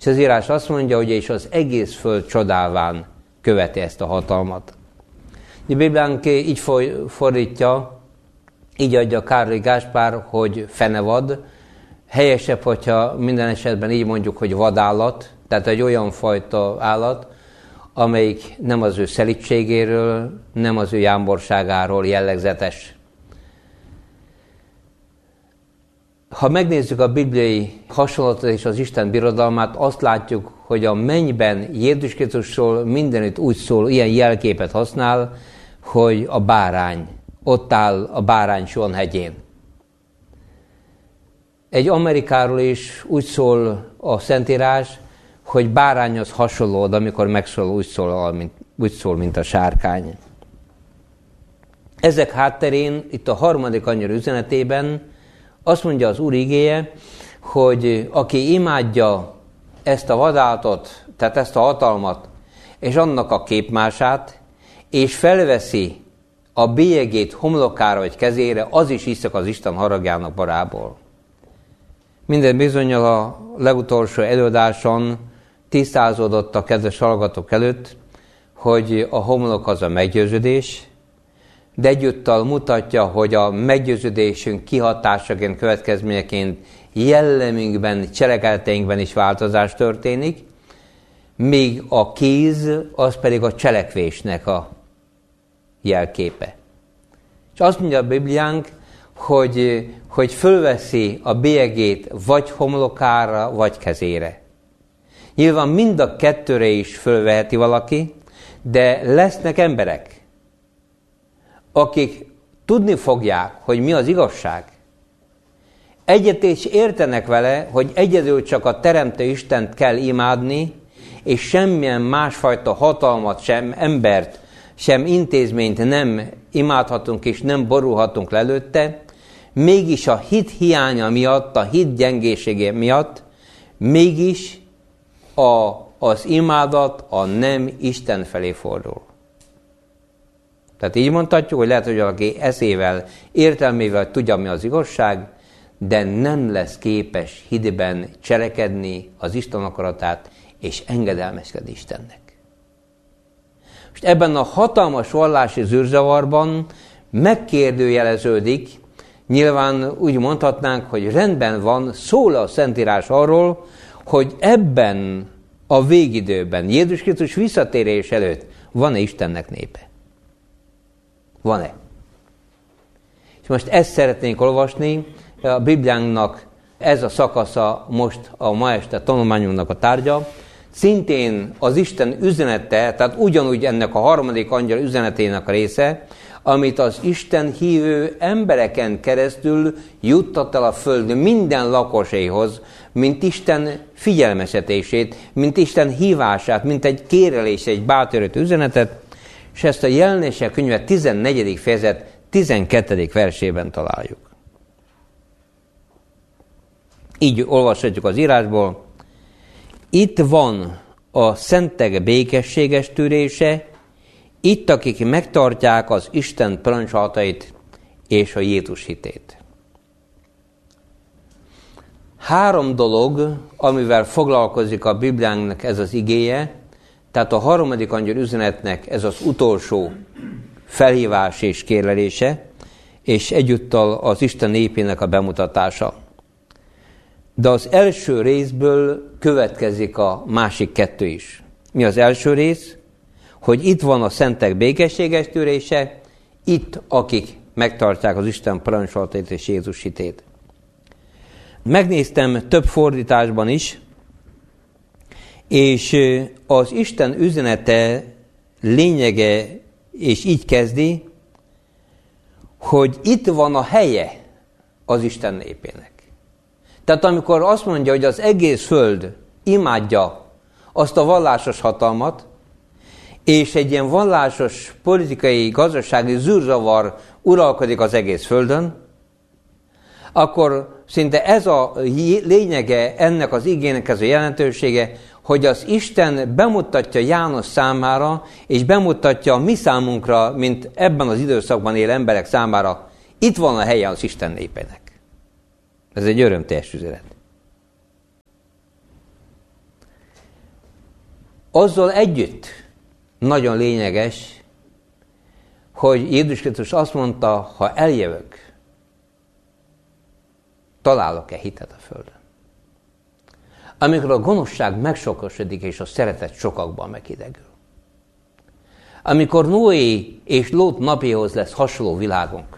És az írás azt mondja, hogy és az egész föld csodálván követi ezt a hatalmat. A Bibliánk így fordítja, így adja Károly Gáspár, hogy fenevad. Helyesebb, hogyha minden esetben így mondjuk, hogy vadállat, tehát egy olyan fajta állat, amelyik nem az ő szelídségéről, nem az ő jámborságáról jellegzetes. Ha megnézzük a bibliai hasonlatot és az Isten birodalmát, azt látjuk, hogy a mennyben Jézus Krisztusról mindenütt úgy szól, ilyen jelképet használ, hogy a bárány. Ott áll a bárány Sion hegyén. Egy Amerikáról is úgy szól a Szentírás, hogy bárányhoz hasonló, de amikor megszól, úgy szól, mint a sárkány. Ezek hátterén, itt a harmadik angyal üzenetében azt mondja az Úr igéje, hogy aki imádja ezt a vadállatot, tehát ezt a hatalmat, és annak a képmását, és felveszi a bélyegét homlokára vagy kezére, az is iszak az Isten haragjának barából. Minden bizonnyal a legutolsó előadáson tisztázódott a kedves hallgatók előtt, hogy a homlok az a meggyőződés, de egyúttal mutatja, hogy a meggyőződésünk kihatásaként, következményeként jellemünkben, cselekedeteinkben is változás történik, míg a kéz az pedig a cselekvésnek a jelképe. És azt mondja a Bibliánk, hogy fölveszi a bélyegét vagy homlokára, vagy kezére. Nyilván mind a kettőre is fölveheti valaki, de lesznek emberek, akik tudni fogják, hogy mi az igazság. Egyet is értenek vele, hogy egyedül csak a Teremtő Istent kell imádni, és semmilyen másfajta hatalmat, sem embert, sem intézményt nem imádhatunk és nem borulhatunk le előtte, mégis a hit hiánya miatt, a hit gyengésége miatt, mégis az imádat a nem Isten felé fordul. Tehát így mondhatjuk, hogy lehet, hogy valaki eszével, értelmével tudja, mi az igazság, de nem lesz képes hitben cselekedni az Isten akaratát, és engedelmeskedni Istennek. Most ebben a hatalmas vallási zűrzavarban megkérdőjeleződik, nyilván úgy mondhatnánk, hogy rendben van, szól a Szentírás arról, hogy ebben a végidőben, Jézus Krisztus visszatérés előtt van-e Istennek népe? Van-e? És most ezt szeretnénk olvasni, a Bibliánknak ez a szakasza most a ma este tanulmányunknak a tárgya, szintén az Isten üzenete, tehát ugyanúgy ennek a harmadik angyal üzenetének a része, amit az Isten hívő embereken keresztül juttat el a föld minden lakosaihoz, mint Isten figyelmeztetését, mint Isten hívását, mint egy kérelés, egy bátorító üzenetet, és ezt a Jelenések könyve 14. fejezet 12. versében találjuk. Így olvashatjuk az írásból. Itt van a szentek békességes tűrése, itt akik megtartják az Isten parancsolatait és a Jézus hitét. 3 dolog, amivel foglalkozik a Bibliánknak ez az igéje, tehát a harmadik angyal üzenetnek ez az utolsó felhívás és kérlelése, és egyúttal az Isten népének a bemutatása. De az első részből következik a másik 2 is. Mi az első rész? Hogy itt van a szentek békességes tűrése, itt akik megtartják az Isten parancsolatait és Jézus hitét. Megnéztem több fordításban is, és az Isten üzenete lényege, és így kezdi, hogy itt van a helye az Isten népének. Tehát amikor azt mondja, hogy az egész föld imádja azt a vallásos hatalmat, és egy ilyen vallásos, politikai, gazdasági zűrzavar uralkodik az egész földön, akkor szinte ez a lényege ennek az igének, ez a jelentősége, hogy az Isten bemutatja János számára, és bemutatja a mi számunkra, mint ebben az időszakban él emberek számára, itt van a helye az Isten népének. Ez egy örömteljes üzenet. Azzal együtt nagyon lényeges, hogy Jézus Krisztus azt mondta, ha eljövök, találok-e hitet a földön. Amikor a gonoszság megsokasodik, és a szeretet sokakban meghidegül. Amikor Noé és Lót napjához lesz hasonló világunk,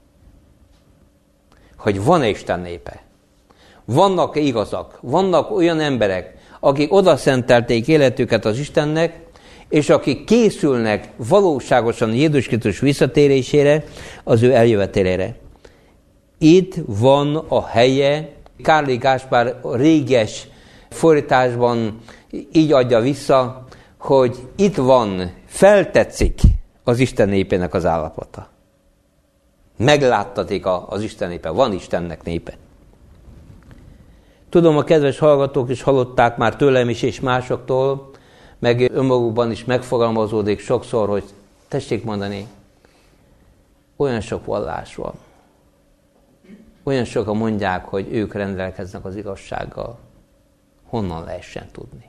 hogy van-e Isten népe, vannak-e igazak, vannak olyan emberek, akik odaszentelték életüket az Istennek, és akik készülnek valóságosan Jézus Krisztus visszatérésére, az ő eljövetelére. Itt van a helye, Kárli Gáspár réges fordításban így adja vissza, hogy itt van, feltetszik az Isten népének az állapota. Megláttatik az Isten népe, van Istennek népe. Tudom, a kedves hallgatók is hallották már tőlem is és másoktól, meg önmagukban is megfogalmazódik sokszor, hogy tessék mondani, olyan sok vallás van. Olyan sokan mondják, hogy ők rendelkeznek az igazsággal. Honnan lehessen tudni?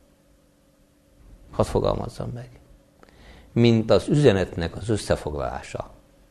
Hadd fogalmazzam meg. Mint az üzenetnek az összefoglalása.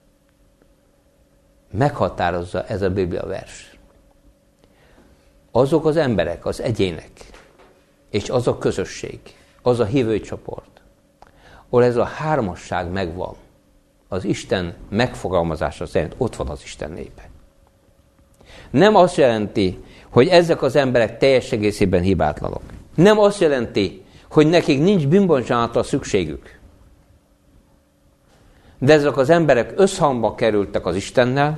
Meghatározza ez a Biblia vers. Azok az emberek, az egyének, és az a közösség, az a hívőcsoport, ahol ez a hármasság megvan, az Isten megfogalmazása szerint ott van az Isten népe. Nem azt jelenti, hogy ezek az emberek teljes egészében hibátlanok. Nem azt jelenti, hogy nekik nincs bűnbocsánatra szükségük. De ezek az emberek összhangba kerültek az Istennel,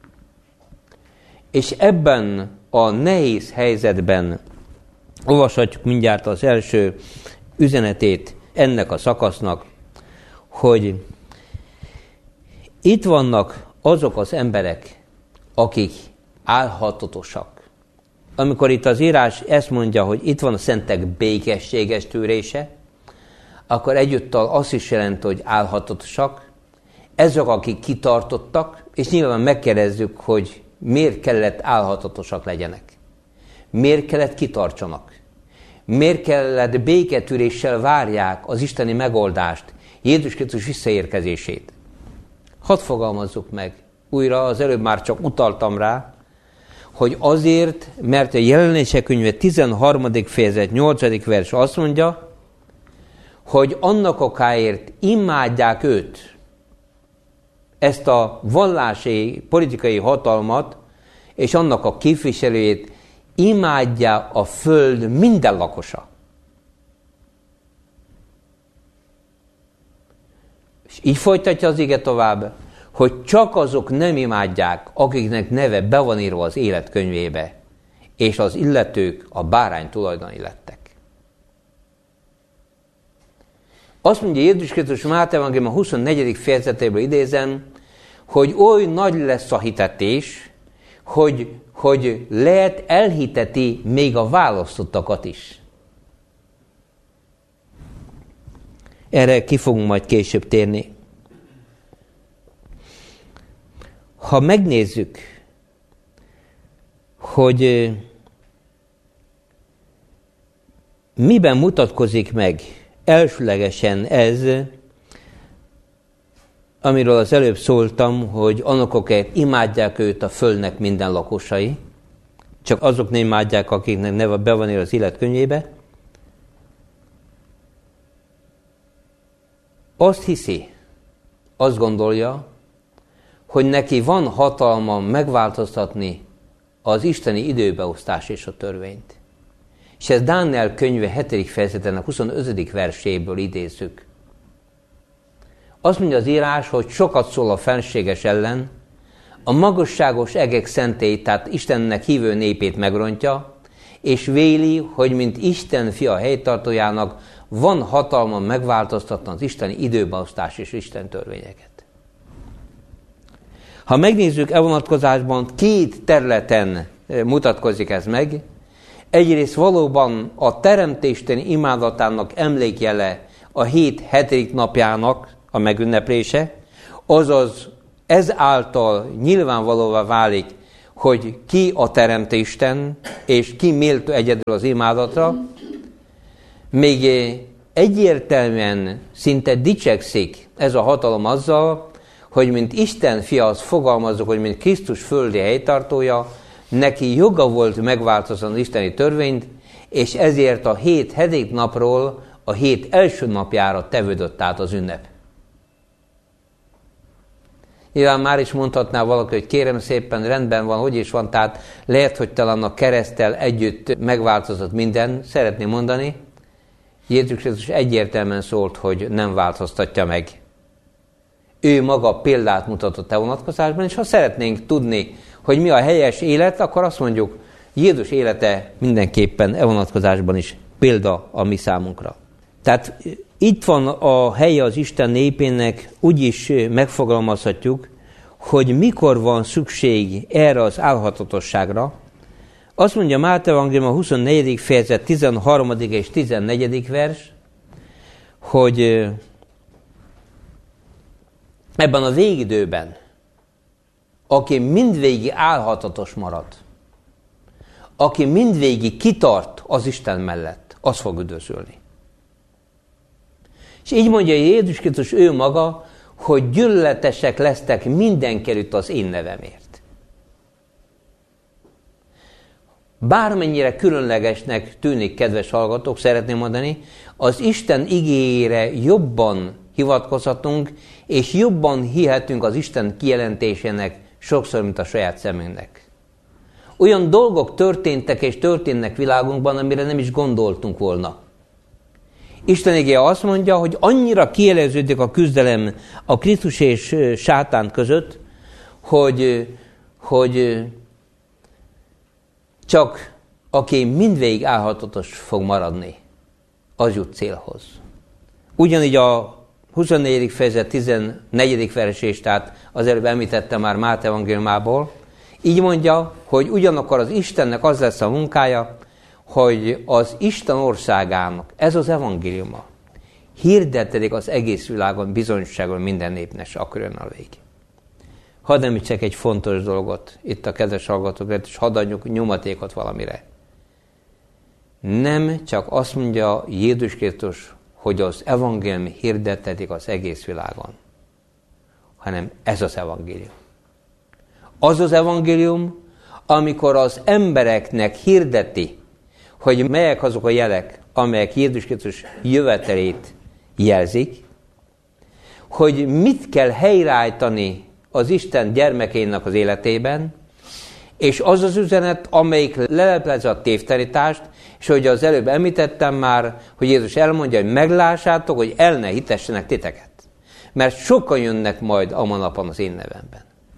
és ebben a nehéz helyzetben olvashatjuk mindjárt az első üzenetét ennek a szakasznak, hogy itt vannak azok az emberek, akik álhatatosak. Amikor itt az írás ezt mondja, hogy itt van a szentek békességes tűrése, akkor egyúttal azt is jelenti, hogy álhatatosak. Ezek, akik kitartottak, és nyilván megkérdezzük, hogy miért kellett álhatatosak legyenek. Miért kellett kitartsanak? Miért kellett béketűréssel várják az isteni megoldást, Jézus Krisztus visszaérkezését? Hadd fogalmazzuk meg. Újra az előbb már csak utaltam rá, hogy azért, mert a Jelenések könyve 13. fejezet 8. vers azt mondja, hogy annak okáért imádják őt, ezt a vallási, politikai hatalmat, és annak a képviselőjét imádja a föld minden lakosa. És így folytatja az ige tovább, hogy csak azok nem imádják, akiknek neve be van írva az élet könyvébe, és az illetők a bárány tulajdoni lettek. Azt mondja Jézus Krisztus Máté evangélium a 24. fejezetéből idézem, hogy oly nagy lesz a hitetés, hogy lehet elhiteti még a választottakat is. Erre ki fogunk majd később térni. Ha megnézzük, hogy miben mutatkozik meg elsőlegesen ez, amiről az előbb szóltam, hogy annakokat imádják őt a földnek minden lakosai, csak azok nem imádják, akiknek neve be van írva az életkönyvébe. Azt hiszi, azt gondolja, hogy neki van hatalma megváltoztatni az isteni időbeosztás és a törvényt. És ez Dániel könyve 7. fejezetének 25. verséből idézzük. Azt mondja az írás, hogy sokat szól a fenséges ellen, a magasságos egek szentélyt, tehát Istennek hívő népét megrontja, és véli, hogy mint Isten fia helytartójának van hatalma megváltoztatni az isteni időbeosztás és Isten törvényeket. Ha megnézzük e vonatkozásban, két területen mutatkozik ez meg. Egyrészt valóban a teremtésteni imádatának emlékjele a hét 7. napjának a megünneplése, azaz ezáltal nyilvánvalóvá válik, hogy ki a teremtésten, és ki méltó egyedül az imádatra. Még egyértelműen szinte dicsekszik ez a hatalom azzal, hogy mint Isten fia, az fogalmazok, hogy mint Krisztus földi helytartója, neki joga volt megváltoztatni az isteni törvényt, és ezért a 7. napról a 7 első napjára tevődött át az ünnep. Nyilván már is mondhatná valaki, hogy kérem szépen, rendben van, hogy is van, tehát lehet, hogy talán a kereszttel együtt megváltozott minden, szeretném mondani. Jézus Krisztus egyértelműen szólt, hogy nem változtatja meg. Ő maga példát mutatott e vonatkozásban, és ha szeretnénk tudni, hogy mi a helyes élet, akkor azt mondjuk, Jézus élete mindenképpen e vonatkozásban is példa a mi számunkra. Tehát itt van a helye az Isten népének, úgy is megfogalmazhatjuk, hogy mikor van szükség erre az álhatatosságra. Azt mondja Máté evangélium a 24. fejezet 13. és 14. vers, hogy ebben a végidőben, aki mindvégig álhatatos marad, aki mindvégig kitart az Isten mellett, az fog üdvözülni. És így mondja Jézus Krisztus ő maga, hogy gyűlöletesek lesztek mindenkerült az én nevemért. Bármennyire különlegesnek tűnik, kedves hallgatók, szeretném mondani, az Isten igéjére jobban hivatkozhatunk, és jobban hihetünk az Isten kijelentésének sokszor, mint a saját szemünknek. Olyan dolgok történtek és történnek világunkban, amire nem is gondoltunk volna. Isten igéje azt mondja, hogy annyira kieleződik a küzdelem a Krisztus és sátán között, hogy csak aki mindvégig álhatatos fog maradni, az jut célhoz. Ugyanígy a 24. fejezet 14. versés, tehát az előbb említettem már Máté evangéliumából, így mondja, hogy ugyanakkor az Istennek az lesz a munkája, hogy az Isten országának, ez az evangéliuma, hirdetedik az egész világon, bizonyságon minden népnek, akkor jön a vég. Hadd említsek egy fontos dolgot itt a kedves hallgatókra, és hadd adjuk nyomatékot valamire. Nem csak azt mondja Jézus Krisztus, hogy az evangélium hirdetedik az egész világon, hanem ez az evangélium. Az az evangélium, amikor az embereknek hirdeti, hogy melyek azok a jelek, amelyek Jézus Krisztus jövetelét jelzik, hogy mit kell helyreállítani az Isten gyermekeinek az életében, és az az üzenet, amelyik leleplezi a tévtanítást, és hogy az előbb említettem már, hogy Jézus elmondja, hogy meglássátok, hogy el ne hitessenek titeket. Mert sokan jönnek majd a napon az én nevemben.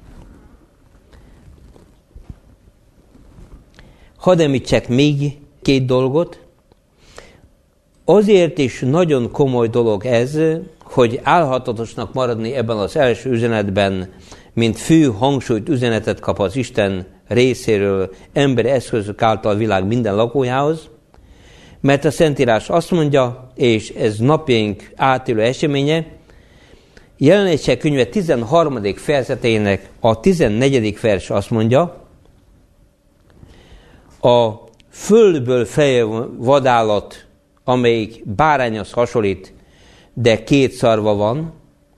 Hadd említsek még 2 dolgot. Azért is nagyon komoly dolog ez, hogy álhatatosnak maradni ebben az első üzenetben, mint fő hangsúlyt üzenetet kap az Isten részéről emberi eszközök által a világ minden lakójához, mert a Szentírás azt mondja, és ez napjaink átélő eseménye, Jelenések könyve 13. fejezetének a 14. vers azt mondja, a földből fejlő vadállat, amelyik bárányhoz hasonlít, de 2 szarva van.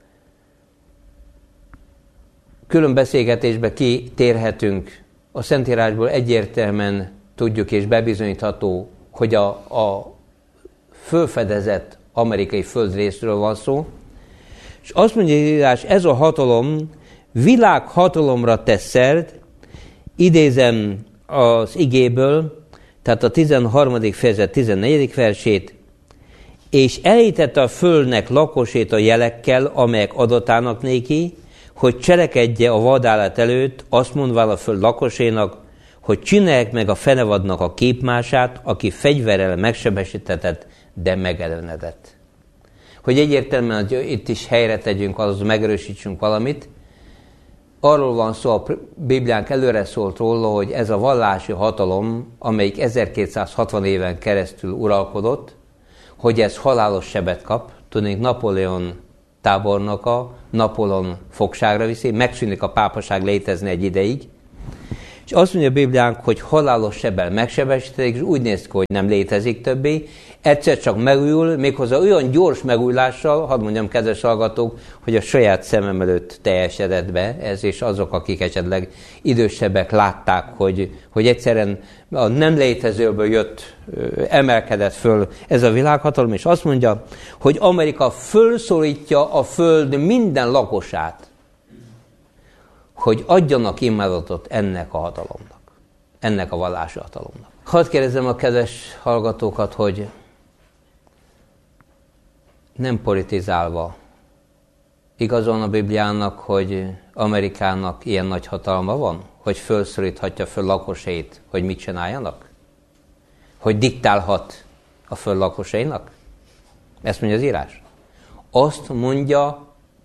Külön beszélgetésbe kitérhetünk. A Szentírásból egyértelműen tudjuk és bebizonyítható, hogy a fölfedezett amerikai földrészről van szó. És azt mondja, hogy ez a hatalom világhatalomra tesz szert, idézem az igéből, tehát a 13. fejezet 14. versét, és elítette a földnek lakosét a jelekkel, amelyek adatának néki, hogy cselekedje a vadállat előtt, azt mondván a föld lakosénak, hogy csinálják meg a fenevadnak a képmását, aki fegyverrel megsebesítetett, de megelenedett. Hogy egyértelműen hogy itt is helyre tegyünk, azaz megerősítsünk valamit. Arról van szó, a Bibliánk előre szólt róla, hogy ez a vallási hatalom, amelyik 1260 éven keresztül uralkodott, hogy ez halálos sebet kap. Tudnék, Napóleon tábornoka, Napóleon fogságra viszi, megszűnik a pápaság létezni egy ideig, És azt mondja a Bibliánk, hogy halálos sebbel megsebesítették, és úgy néz ki, hogy nem létezik többé. Egyszer csak megújul, méghozzá olyan gyors megújulással, hadd mondjam, kedves hallgatók, hogy a saját szemem előtt teljesedett be ez, és azok, akik esetleg idősebbek látták, hogy egyszerűen a nem létezőből jött, emelkedett föl ez a világhatalom, és azt mondja, hogy Amerika fölszólítja a föld minden lakosát, hogy adjanak imádatot ennek a hatalomnak, ennek a vallási hatalomnak. Hadd kérdezzem a kedves hallgatókat, hogy nem politizálva, igazon a Bibliának, hogy Amerikának ilyen nagy hatalma van, hogy fölszoríthatja föl lakosait, hogy mit csináljanak? Hogy diktálhat a föld lakosainak? Ezt mondja az írás. Azt mondja,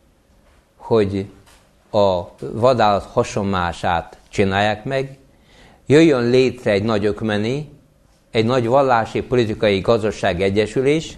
hogy a vadállat hasonlását csinálják meg, jöjjön létre egy nagy ökumeni, egy nagy vallási, politikai, gazdasági egyesülés,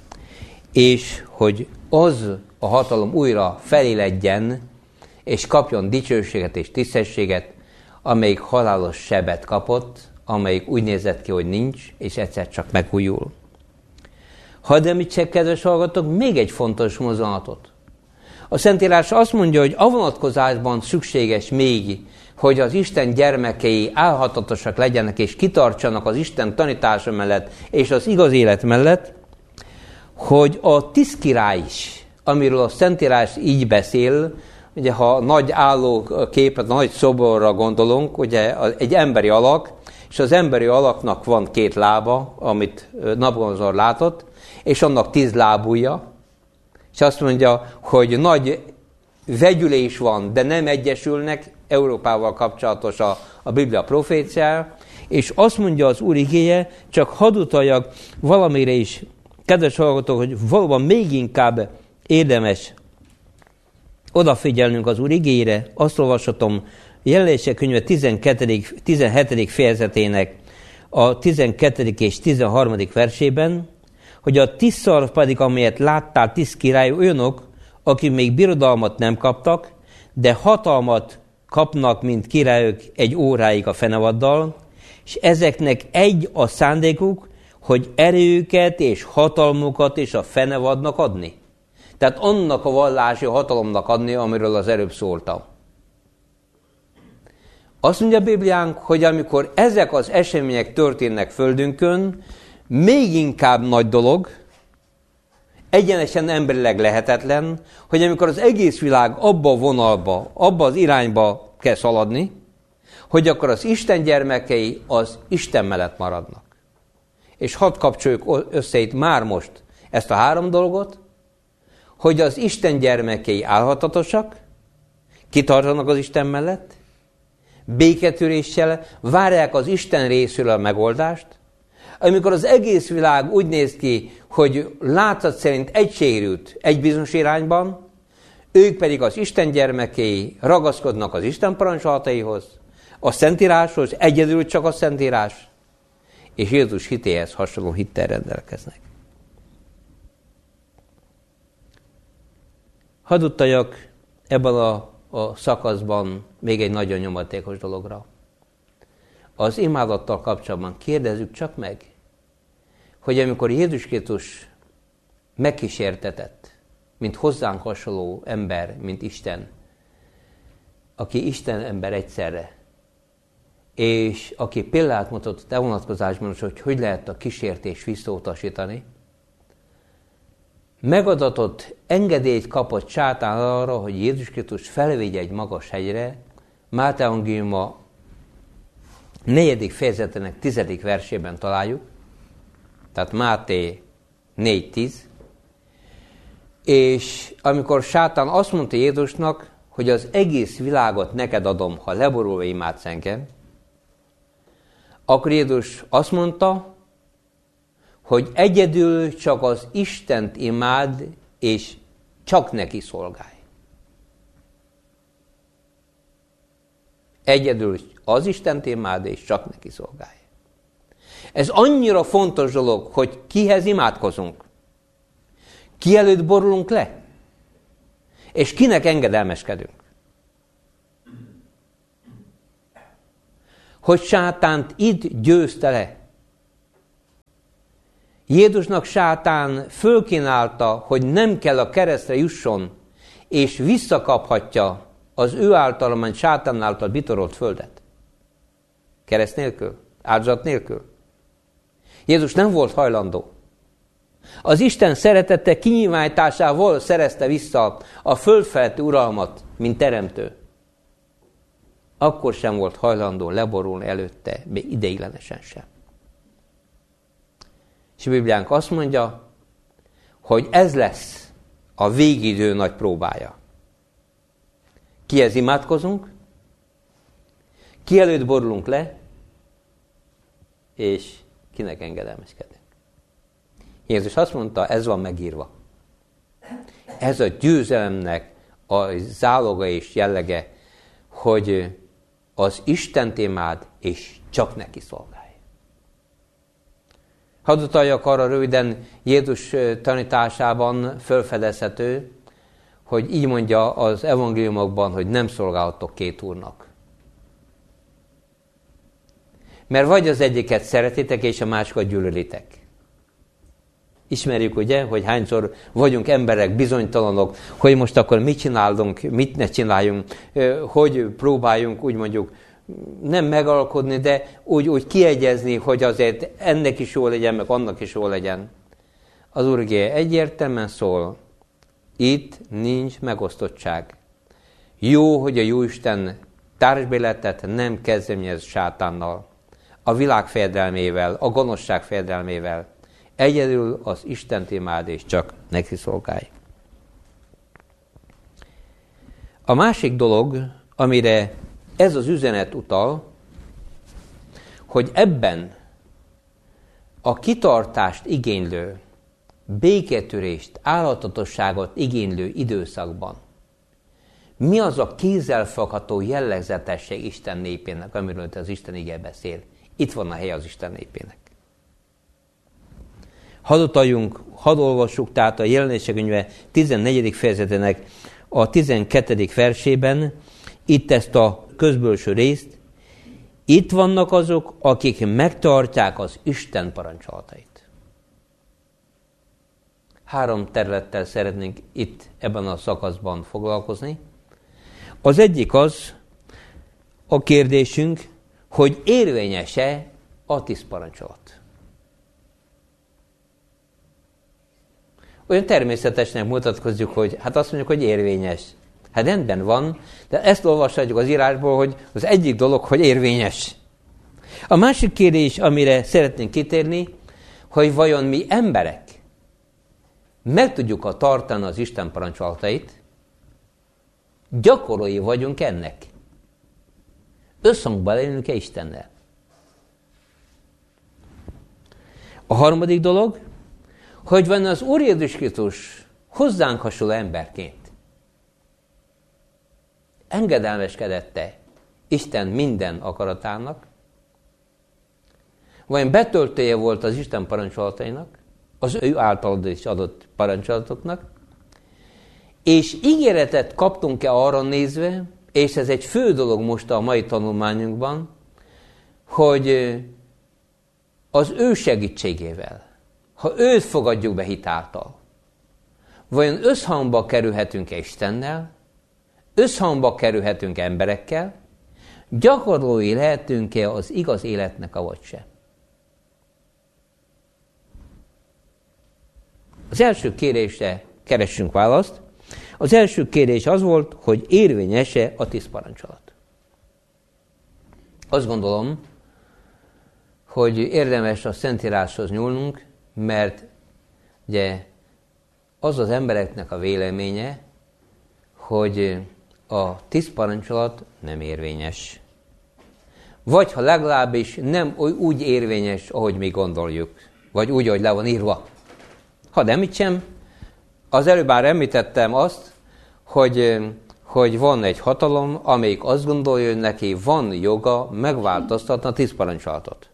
és hogy az a hatalom újra feléledjen, és kapjon dicsőséget és tisztességet, amelyik halálos sebet kapott, amelyik úgy nézett ki, hogy nincs, és egyszer csak megújul. Hadd említsek, kedves hallgatók, még egy fontos mozdulatot. A Szentírás azt mondja, hogy a vonatkozásban szükséges még, hogy az Isten gyermekei álhatatosak legyenek, és kitartsanak az Isten tanítása mellett, és az igaz élet mellett, hogy a 10 király is, amiről a Szentírás így beszél, ugye ha nagy állóképet, nagy szoborra gondolunk, ugye egy emberi alak, és az emberi alaknak van 2 lába, amit Nabucodonosor látott, és annak 10 lábúja, és azt mondja, hogy nagy vegyülés van, de nem egyesülnek, Európával kapcsolatos a Biblia proféciája, és azt mondja az Úr igéje, csak hadd utaljak valamire is, kedves hallgatók, hogy valóban még inkább érdemes odafigyelnünk az Úr igéjére. Azt olvashatom Jelenések könyve 17. fejezetének a 12. és 13. versében, hogy a 10 szarv pedig, amelyet láttál 10 király, olyanok, akik még birodalmat nem kaptak, de hatalmat kapnak, mint királyok egy óráig a fenevaddal, és ezeknek egy a szándékuk, hogy erőket és hatalmukat és a fenevadnak adni. Tehát annak a vallási hatalomnak adni, amiről az előbb szóltam. Azt mondja a Bibliánk, hogy amikor ezek az események történnek földünkön, még inkább nagy dolog, egyenesen emberileg lehetetlen, hogy amikor az egész világ abba a vonalba, abba az irányba kell szaladni, hogy akkor az Isten gyermekei az Isten mellett maradnak. És hadd kapcsoljuk össze itt már most ezt a 3 dolgot, hogy az Isten gyermekei álhatatosak, kitartanak az Isten mellett, béketűréssel várják az Isten részéről a megoldást, amikor az egész világ úgy néz ki, hogy látszat szerint egysérült egy bizonyos irányban, ők pedig az Isten gyermekei ragaszkodnak az Isten parancsolataihoz, a Szentíráshoz, egyedül csak a Szentírás, és Jézus hitéhez hasonló hittel rendelkeznek. Hadd utaljak ebben a szakaszban még egy nagyon nyomatékos dologra. Az imádattal kapcsolatban kérdezzük csak meg, hogy amikor Jézus Krisztus megkísértetett, mint hozzánk hasonló ember, mint Isten, aki Isten ember egyszerre, és aki példát mutatott a vonatkozásban, hogy lehet a kísértést visszautasítani, megadatott engedélyt kapott sátán arra, hogy Jézus Krisztus felvigye egy magas hegyre, Máté evangéliuma 4. fejezetének 10. versében találjuk, tehát Máté 4.10, és amikor sátán azt mondta Jézusnak, hogy az egész világot neked adom, ha leborulva imádsz engem, akkor Jézus azt mondta, hogy egyedül csak az Istent imád, és csak neki szolgálj. Egyedül az Istent imád, és csak neki szolgálj. Ez annyira fontos dolog, hogy kihez imádkozunk. Ki előtt borulunk le? És kinek engedelmeskedünk? hogy sátánt itt győzte le. Jézusnak sátán fölkínálta, hogy nem kell a keresztre jusson, és visszakaphatja az ő által, majd sátán által bitorolt földet. Kereszt nélkül, áldozat nélkül. Jézus nem volt hajlandó. Az Isten szeretete kinyilvánításával szerezte vissza a földfeletti uralmat, mint teremtő. Akkor sem volt hajlandó leborulni előtte, még ideiglenesen sem. És a Bibliánk azt mondja, hogy ez lesz a végidő nagy próbája. Kihez imádkozunk, ki előtt borulunk le, és kinek engedelmeskedünk. Jézus azt mondta, ez van megírva. Ez a győzelemnek a záloga és jellege, hogy az Istent imád, és csak neki szolgálj. Hadd utaljak arra röviden, Jézus tanításában felfedezhető, hogy így mondja az evangéliumokban, hogy nem szolgálhatok két úrnak. Mert vagy az egyiket szeretitek, és a másikat gyűlölitek. Ismerjük ugye, hogy hányszor vagyunk emberek, bizonytalanok, hogy most akkor mit csinálunk, mit ne csináljunk, hogy próbáljunk úgy mondjuk nem megalkodni, de úgy kiegyezni, hogy azért ennek is jó legyen, meg annak is jó legyen. Az Úr igéje egyértelműen szól, itt nincs megosztottság. Jó, hogy a Jóisten társbéletet nem kezdeményez sátánnal, a világ fejedelmével, a gonoszság fejedelmével. Egyedül az Istent imád, és csak neki szolgálj. A másik dolog, amire ez az üzenet utal, hogy ebben a kitartást igénylő, béketörést, álhatatosságot igénylő időszakban mi az a kézzelfogható jellegzetesség Isten népének, amiről az Isten ige beszél. Itt van a hely az Isten népének. Hadd olvassuk tehát a Jelenések könyve 14. fejezetének a 12. versében itt ezt a közbölső részt. Itt vannak azok, akik megtartják az Isten parancsolatait. 3 területtel szeretnénk itt ebben a szakaszban foglalkozni. Az egyik az a kérdésünk, hogy érvényes-e a 10 parancsolat. Olyan természetesnek mutatkozzuk, hogy hát azt mondjuk, hogy érvényes. Hát rendben van, de ezt olvashatjuk az írásból, hogy az egyik dolog, hogy érvényes. A másik kérdés, amire szeretnénk kitérni, hogy vajon mi emberek meg tudjuk tartani az Isten parancsolatait, gyakorlói vagyunk ennek. Összhangban élünk-e Istennel? A harmadik dolog, hogy van az Úr Jézus Krisztus hozzánk hasonló emberként engedelmeskedette Isten minden akaratának, vagy betöltője volt az Isten parancsolatainak, az ő általad is adott parancsolatoknak, és ígéretet kaptunk-e arra nézve, és ez egy fő dolog most a mai tanulmányunkban, hogy az ő segítségével, ha őt fogadjuk be hitáltal, vajon összhangba kerülhetünk-e Istennel, összhangba kerülhetünk emberekkel, gyakorlói lehetünk-e az igaz életnek, avagy sem? Az első kérdésre keressünk választ. Az első kérdés az volt, hogy érvényes-e a 10 parancsolat. Azt gondolom, hogy érdemes a Szentíráshoz nyúlnunk, mert ugye az az embereknek a véleménye, hogy a 10 parancsolat nem érvényes. Vagy ha legalábbis nem úgy érvényes, ahogy mi gondoljuk, vagy úgy, ahogy le van írva. Ha nem így sem, az előbb már említettem azt, hogy van egy hatalom, amelyik azt gondolja, hogy neki van joga megváltoztatni a 10 parancsolatot.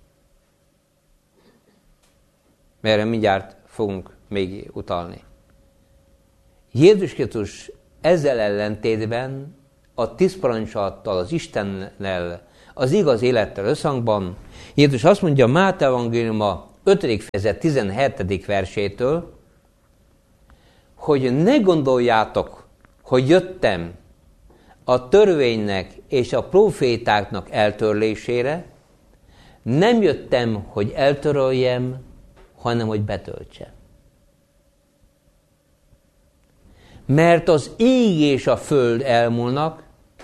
Erre mindjárt fogunk még utalni. Jézus Krisztus ezzel ellentétben a 10 parancsolattal, az Istennel, az igaz élettel összhangban. Jézus azt mondja Máté evangéliuma 5. fejezet 17. versétől, hogy ne gondoljátok, hogy jöttem a törvénynek és a profétáknak eltörlésére, nem jöttem, hogy eltöröljem, hanem hogy betöltsem. Mert az ég és a föld elmúlnak,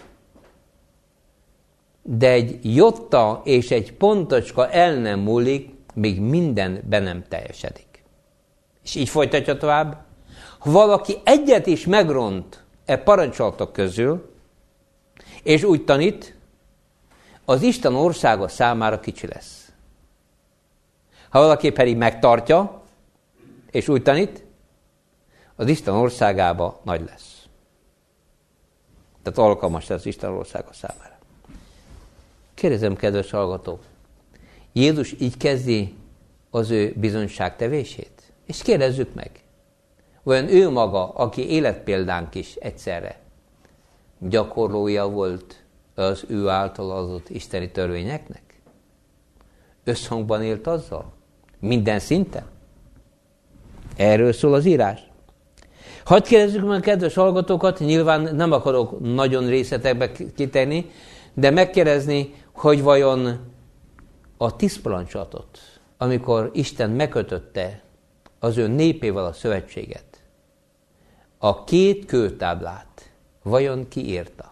de egy jotta és egy pontocska el nem múlik, míg minden be nem teljesedik. És így folytatja tovább. Ha valaki egyet is megront e parancsolatok közül, és úgy tanít, az Isten országa számára kicsi lesz. Ha valaki pedig megtartja, és úgy tanít, az Isten országába nagy lesz. Tehát alkalmas lesz az Isten országa számára. Kérdezem, kedves hallgatók, Jézus így kezdi az ő bizonyságtevését? És kérdezzük meg, olyan ő maga, aki életpéldánk is egyszerre, gyakorlója volt az ő által adott isteni törvényeknek? Összhangban élt azzal? Minden szinten? Erről szól az írás. Hadd kérdezzük meg, kedves hallgatókat, nyilván nem akarok nagyon részletekbe kitenni, de megkérdezni, hogy vajon a 10 parancsolatot, amikor Isten megkötötte az ő népével a szövetséget, a 2 kőtáblát vajon ki írta?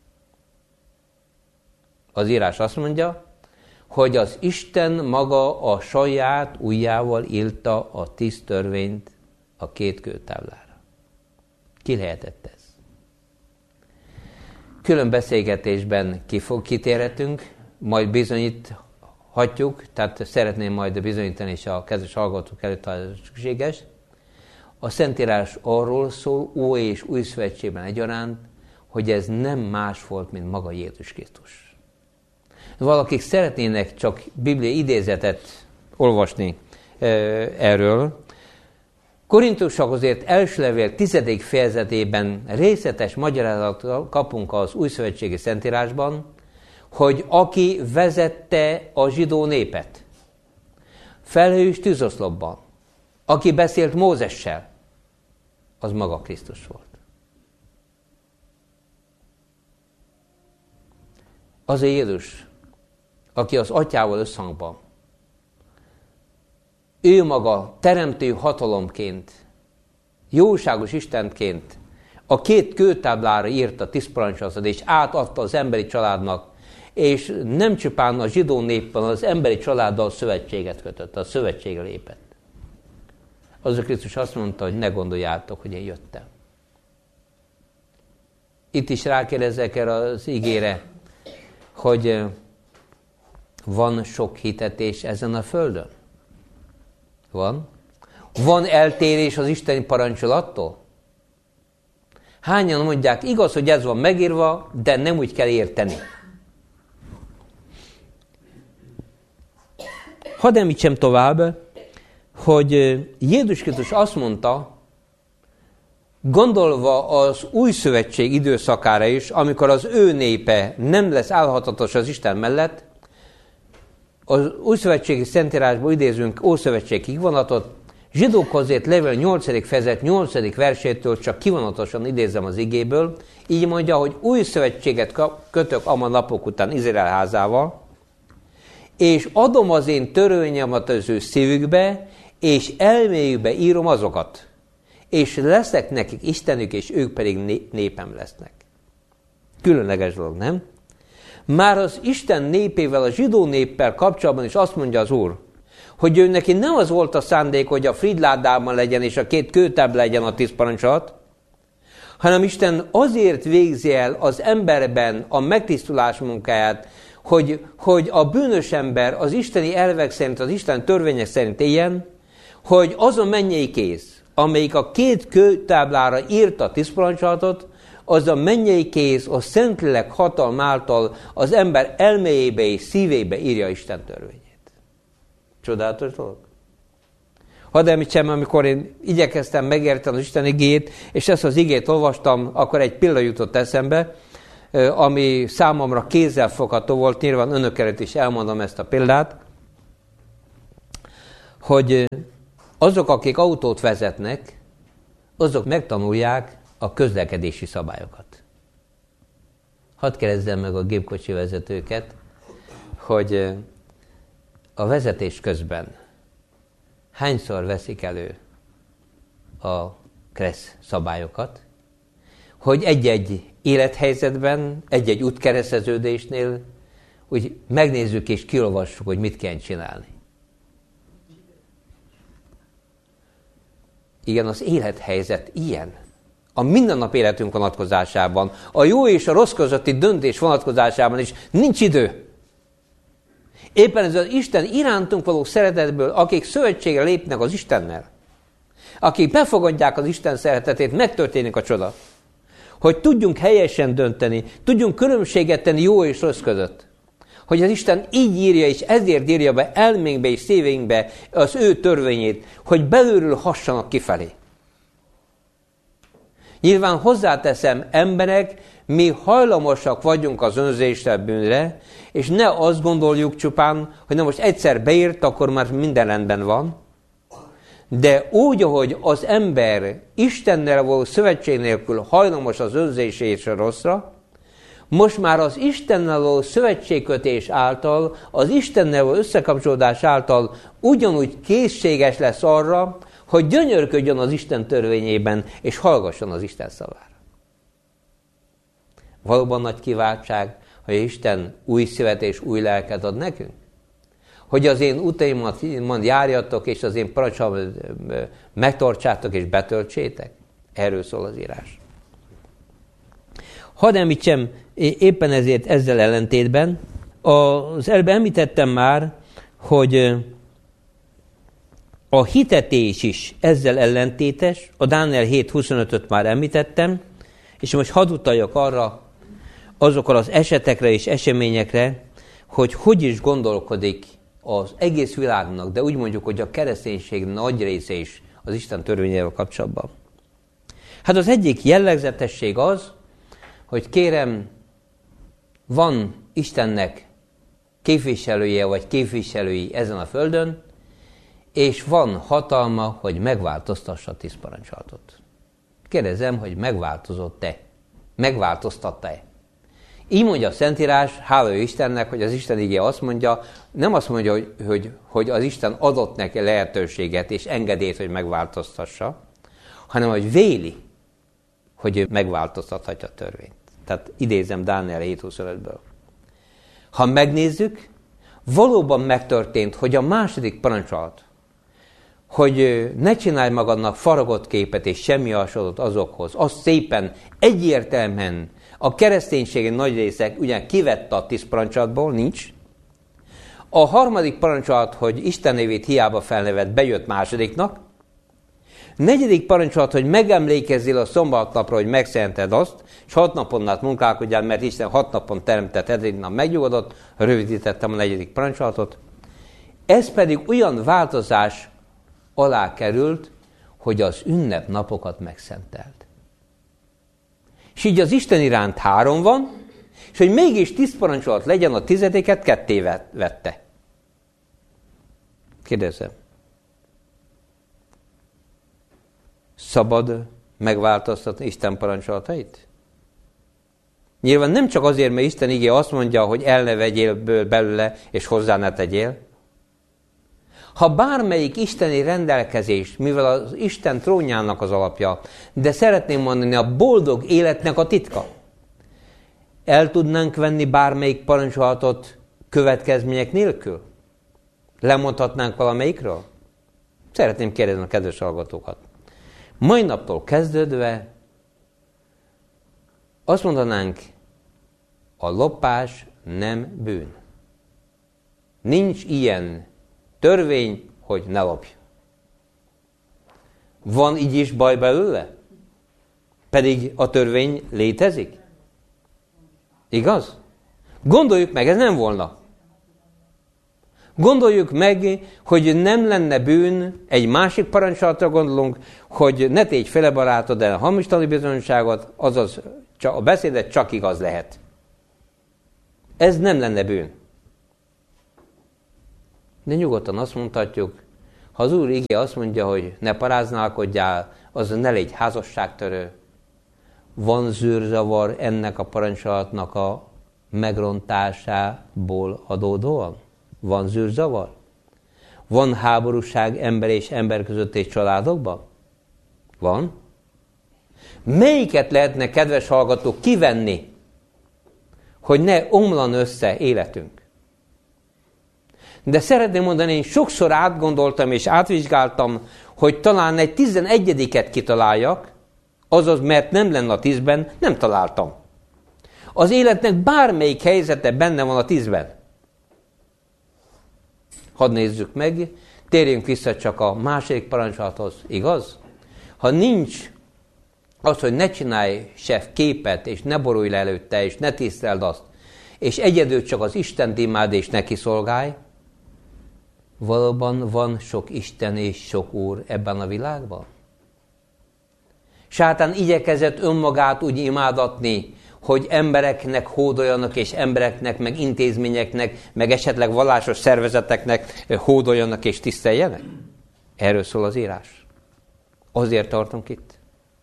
Az írás azt mondja, hogy az Isten maga a saját ujjával írta a 10 törvényt a 2 kőtáblára. Ki lehetett ez? Külön beszélgetésben kitérhetünk, majd bizonyíthatjuk, tehát szeretném majd bizonyítani, és a kedves hallgatók előtt, ha ez szükséges. A Szentírás arról szól, Ói és Új Szövetségben egyaránt, hogy ez nem más volt, mint maga Jézus Krisztus. Valakik szeretnének csak bibliai idézetet olvasni erről. Korintusokhoz írt első levél 10. fejezetében részletes magyarázatot kapunk az újszövetségi Szentírásban, hogy aki vezette a zsidó népet, felhő és tűzoszlopban, aki beszélt Mózessel, az maga Krisztus volt. Az a Jézus, aki az atyával összhangban, ő maga teremtő hatalomként, jóságos Istenként a 2 kőtáblára írta a 10 parancsolatot, és átadta az emberi családnak, és nem csupán a zsidó néppel, az emberi családdal szövetséget kötött, a szövetségre lépett. Az a Krisztus azt mondta, hogy ne gondoljátok, hogy én jöttem. Itt is rákérdezek erre az igére, hogy van sok hitetés ezen a földön? Van? Van eltérés az isteni parancsolattól? Hányan mondják, igaz, hogy ez van megírva, de nem úgy kell érteni. Hadd említsem tovább, hogy Jézus Krisztus azt mondta, gondolva az új szövetség időszakára is, amikor az ő népe nem lesz állhatatos az Isten mellett, az újszövetségi Szentírásból idézünk Ószövetség kivonatot, zsidókhoz írt levél 8. fejezet 8. versétől csak kivonatosan idézem az igéből, így mondja, hogy új szövetséget kötök a napok után Izrael házával, és adom az én törvényemet az ő szívükbe, és elméjükbe írom azokat, és leszek nekik Istenük, és ők pedig népem lesznek. Különleges dolog, nem? Már az Isten népével, a zsidó néppel kapcsolatban is azt mondja az Úr, hogy ő neki nem az volt a szándék, hogy a fridládában legyen, és a 2 kőtábla legyen a 10 parancsolat, hanem Isten azért végzi el az emberben a megtisztulás munkáját, hogy a bűnös ember az isteni elvek szerint, az Isten törvények szerint éljen, hogy az a mennyei kéz, amelyik a 2 kőtáblára írta a 10 parancsolatot, az a mennyei kéz, a Szentlélek hatalmáltal az ember elméjébe és szívébe írja Isten törvényét. Csodálatos dolog. Hadd említsem, amikor én igyekeztem megérteni az Isten igét, és ezt az igét olvastam, akkor egy példa jutott eszembe. ami számomra kézzelfogható volt, nyilván önök előtt is elmondom ezt a példát, hogy azok, akik autót vezetnek, azok megtanulják a közlekedési szabályokat. Hadd kérdezzem meg a gépkocsi vezetőket, hogy a vezetés közben hányszor veszik elő a KRESZ szabályokat, hogy egy-egy élethelyzetben, egy-egy útkereszteződésnél úgy megnézzük és kiolvassuk, hogy mit kell csinálni. Igen, az élethelyzet ilyen. A mindennap életünk vonatkozásában, a jó és a rossz közötti döntés vonatkozásában is nincs idő. Éppen ez az Isten irántunk való szeretetből, akik szövetségre lépnek az Istennel, akik befogadják az Isten szeretetét, megtörténik a csoda. Hogy tudjunk helyesen dönteni, tudjunk különbséget tenni jó és rossz között. Hogy az Isten így írja, és ezért írja be elménkbe és szíveinkbe az ő törvényét, hogy belülről hassanak kifelé. Nyilván hozzáteszem, emberek, mi hajlamosak vagyunk az önzésre, bűnre, és ne azt gondoljuk csupán, hogy na most egyszer beírt, akkor már minden rendben van. De úgy, ahogy az ember Istennel való szövetség nélkül hajlamos az önzésre és a rosszra, most már az Istennel való szövetségkötés által, az Istennel való összekapcsolódás által ugyanúgy készséges lesz arra, hogy gyönyörködjön az Isten törvényében, és hallgasson az Isten szavára. Valóban nagy kiváltság, hogy Isten új szívet és új lelket ad nekünk? Hogy az én utaimat járjatok, és az én parancsomat megtartsátok és betöltsétek? Erről szól az írás. Hadd említsem éppen ezért ezzel ellentétben. Az előbb említettem már, hogy a hitetés is ezzel ellentétes. A Dániel 7.25-öt már említettem, és most hadd utaljak arra, azokra az esetekre és eseményekre, hogy is gondolkodik az egész világnak, de úgy mondjuk, hogy a kereszténység nagy része is az Isten törvényével kapcsolatban. Hát az egyik jellegzetesség az, hogy kérem, van Istennek képviselője vagy képviselői ezen a földön, és van hatalma, hogy megváltoztassa a 10 parancsolatot. Kérdezem, hogy megváltozott-e? Megváltoztatta-e? Így mondja a Szentírás, hála Istennek, hogy az Isten igéje azt mondja, nem azt mondja, hogy az Isten adott neki lehetőséget és engedélyt, hogy megváltoztassa, hanem hogy véli, hogy ő megváltoztathatja a törvényt. Tehát idézem Dániel 7.25-ből. Ha megnézzük, valóban megtörtént, hogy a második parancsolat, hogy ne csinálj magadnak faragott képet és semmi hasonlót azokhoz, az szépen, egyértelműen a kereszténységi nagy részek ugyan kivette a 10 parancsolatból, nincs. A harmadik parancsolat, hogy Isten nevét hiába felnevet, bejött másodiknak. Negyedik parancsolat, hogy megemlékezzél a szombatnapra, hogy megszented azt, és 6 napon át munkálkodjál, mert Isten 6 napon teremtett, 7. nap megnyugodott, rövidítettem a 4. parancsolatot. Ez pedig olyan változás alá került, hogy az ünnepnapokat megszentelt. És így az Isten iránt 3 van, és hogy mégis 10 parancsolat legyen, a 10-et 2 vette. Kérdezem. Szabad megváltoztatni Isten parancsolatait? Nyilván nem csak azért, mert Isten igéje azt mondja, hogy el ne vegyél belőle, és hozzá ne tegyél. Ha bármelyik isteni rendelkezés, mivel az Isten trónjának az alapja, de szeretném mondani, a boldog életnek a titka, el tudnánk venni bármelyik parancsolatot következmények nélkül? Lemondhatnánk valamelyikről? Szeretném kérdezni a kedves hallgatókat. Mai naptól kezdődve azt mondanánk, a lopás nem bűn. Nincs ilyen törvény, hogy ne lopj. Van így is baj belőle? Pedig a törvény létezik? Igaz? Gondoljuk meg, ez nem volna. Gondoljuk meg, hogy nem lenne bűn, egy másik parancsolatra gondolunk, hogy ne tégy fele barátod el hamis tanúbizonyságot, azaz a beszédet csak igaz lehet. Ez nem lenne bűn. De nyugodtan azt mondhatjuk, ha az Úr igéje azt mondja, hogy ne paráználkodjál, az ne légy házasságtörő. Van zűrzavar ennek a parancsolatnak a megrontásából adódóan? Van zűrzavar? Van háborúság ember és ember között és családokban? Van? Melyiket lehetne, kedves hallgatók, kivenni, hogy ne omlan össze életünk? De szeretném mondani, én sokszor átgondoltam és átvizsgáltam, hogy talán egy 11-et kitaláljak, azaz, mert nem lenne a 10-ben, nem találtam. Az életnek bármelyik helyzete benne van a 10-ben. Hadd nézzük meg, térjünk vissza csak a második parancsolathoz, igaz? Ha nincs az, hogy ne csinálj se képet, és ne borulj le előtte, és ne tiszteld azt, és egyedül csak az Istent imád, és neki szolgálj, valóban van sok Isten és sok Úr ebben a világban? Sátán igyekezett önmagát úgy imádatni, hogy embereknek hódoljanak, és embereknek, meg intézményeknek, meg esetleg vallásos szervezeteknek hódoljanak és tiszteljenek? Erről szól az írás. Azért tartunk itt.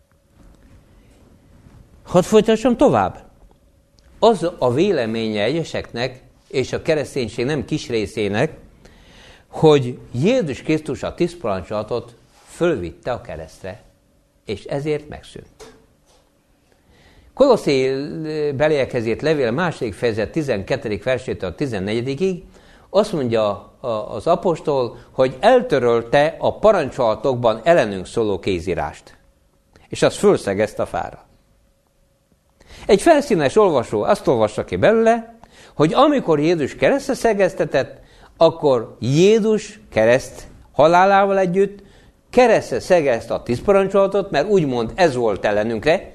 Hadd folytassam tovább. Az a véleménye egyeseknek, és a kereszténység nem kis részének, hogy Jézus Krisztus a 10 parancsolatot fölvitte a keresztre, és ezért megszűnt. Kolosszé beliekhez írt levél 2. fejezet 12. versétől 14-ig azt mondja az apostol, hogy eltörölte a parancsolatokban ellenünk szóló kézírást, és azt fölszegezte a fára. Egy felszínes olvasó azt olvassa ki belőle, hogy amikor Jézus keresztre szegeztetett, akkor Jézus kereszt halálával együtt keresztre szegezte a 10 parancsolatot, mert úgymond ez volt ellenünkre,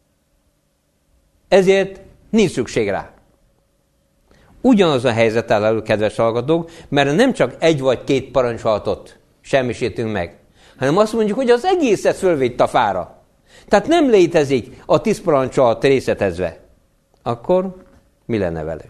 ezért nincs szükség rá. Ugyanaz a helyzet áll elő, kedves hallgatók, mert nem csak 1 vagy 2 parancsolatot semmisítünk meg, hanem azt mondjuk, hogy az egészet fölvitt a fára. Tehát nem létezik a 10 parancsolat részletezve. Akkor mi lenne velünk?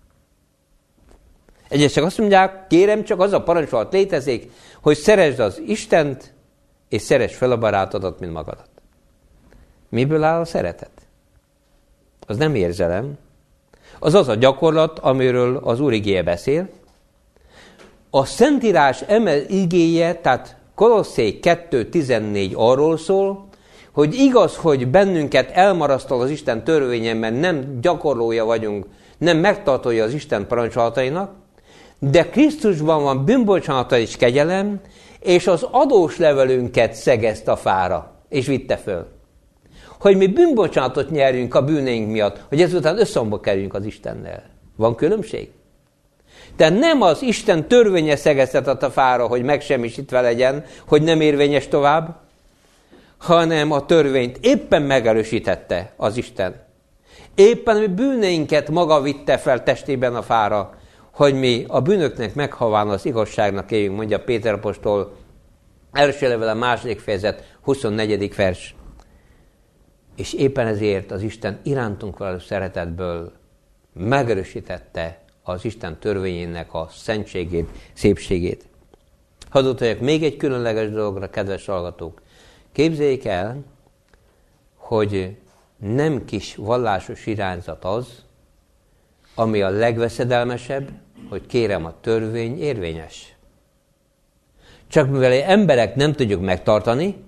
Egyesek azt mondják, kérem, csak az a parancsolat létezik, hogy szeresd az Istent, és szeresd fel a barátodat, mint magadat. Miből áll a szeretet? Az nem érzelem. Az az a gyakorlat, amiről az Úr igéje beszél. A Szentírás igéje, tehát Kolosszé 2.14 arról szól, hogy igaz, hogy bennünket elmarasztal az Isten törvénye, mert nem gyakorlója vagyunk, nem megtartója az Isten parancsolatainak, de Krisztusban van bűnbocsánata és kegyelem, és az adós levelünket szegezte a fára, és vitte föl. Hogy mi bűnbocsánatot nyerjünk a bűneink miatt, hogy ezután összhangba kerüljünk az Istennel. Van különbség? Tehát nem az Isten törvénye szegeztetett a fára, hogy megsemmisítve legyen, hogy nem érvényes tovább, hanem a törvényt éppen megerősítette az Isten. Éppen a bűneinket maga vitte fel testében a fára, hogy mi a bűnöknek meghaván az igazságnak éljünk, mondja Péter apostol, első levele 2. fejezet 24. vers. És éppen ezért az Isten irántunk való szeretetből megerősítette az Isten törvényének a szentségét, szépségét. Hadd utaljak még egy különleges dologra, kedves hallgatók. Képzeljék el, hogy nem kis vallásos irányzat az, ami a legveszedelmesebb, hogy kérem, a törvény érvényes. Csak mivel emberek nem tudjuk megtartani,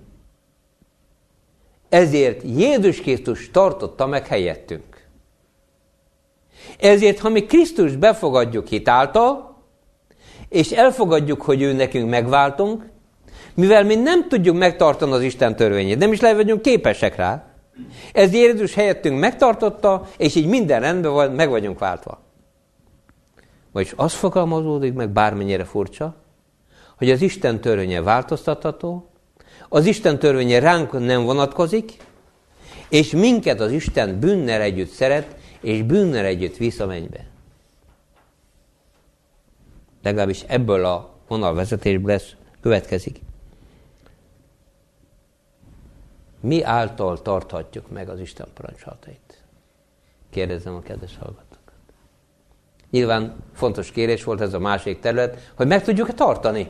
ezért Jézus Krisztus tartotta meg helyettünk. Ezért, ha mi Krisztust befogadjuk hitáltal, és elfogadjuk, hogy ő nekünk megváltunk, mivel mi nem tudjuk megtartani az Isten törvényét, nem is vagyunk képesek rá, ez Jézus helyettünk megtartotta, és így minden rendben van, meg vagyunk váltva. Vagyis az fogalmazódik meg, bármennyire furcsa, hogy az Isten törvénye változtatható, az Isten törvénye ránk nem vonatkozik, és minket az Isten bűnnel együtt szeret, és bűnnel együtt visz a mennybe. Legalábbis ebből a vonalvezetésből ez következik. mi által tarthatjuk meg az Isten parancsolatait? Kérdezzem a kedves hallgatókat. Nyilván fontos kérés volt ez a másik terület, hogy meg tudjuk-e tartani.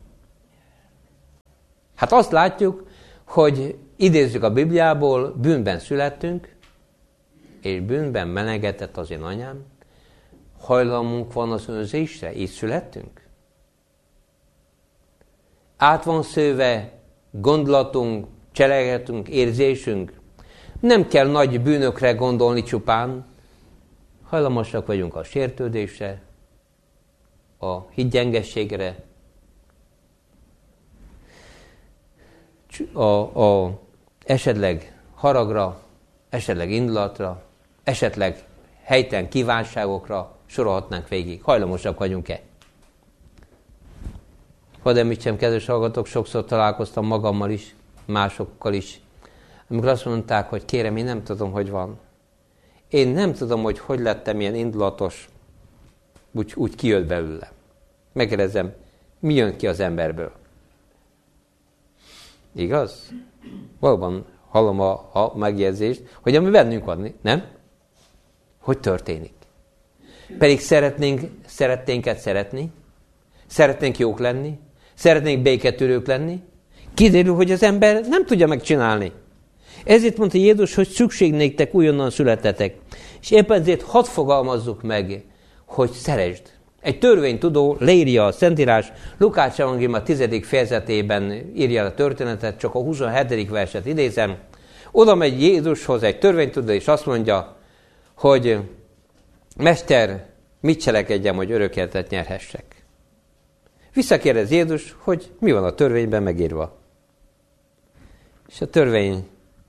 Hát azt látjuk, hogy idézzük a Bibliából, bűnben születtünk, és bűnben menegetett az én anyám. Hajlamunk van az önzésre, így születtünk. Át van szőve gondolatunk, cselekedetünk, érzésünk. Nem kell nagy bűnökre gondolni csupán. Hajlamosak vagyunk a sértődésre, a higgyengességre, esetleg haragra, esetleg indulatra, esetleg helytelen kívánságokra sorolhatnánk végig. Hajlamosak vagyunk-e? Hadd említsem, kedves hallgatók, sokszor találkoztam magammal is, másokkal is, amikor azt mondták, hogy kérem, én nem tudom, hogy van. Én nem tudom, hogy lettem ilyen indulatos, úgy kijött belőle. Megkérdezem, mi jön ki az emberből? Igaz? Valóban hallom a megjegyzést, hogy ami bennünk van, nem? Hogy történik? Pedig szeretnénk szeretni, szeretnénk jók lenni, szeretnénk béketűrők lenni. Kiderül, hogy az ember nem tudja megcsinálni. Ezért mondta Jézus, hogy szükség néktek újonnan születetek. És éppen ezért hadd fogalmazzuk meg, hogy szeresd. Egy törvénytudó leírja a Szentírás, Lukács evangélium a 10. fejezetében írja a történetet, csak a 27. verset idézem. Oda megy Jézushoz egy törvénytudó, és azt mondja, hogy Mester, mit cselekedjem, hogy örök életet nyerhessek? Visszakérdez Jézus, hogy mi van a törvényben megírva. És a törvény